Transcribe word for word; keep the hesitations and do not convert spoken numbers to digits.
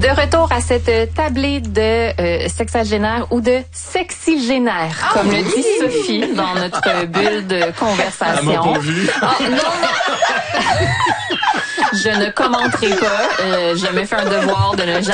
De retour à cette tablée de euh, sexagénaire ou de sexygénaire, ah, comme oui. le dit Sophie dans notre bulle de conversation. Elle m'a pas vu. Ah, non, non. Je ne commenterai pas. Euh, je me fais un devoir de ne jamais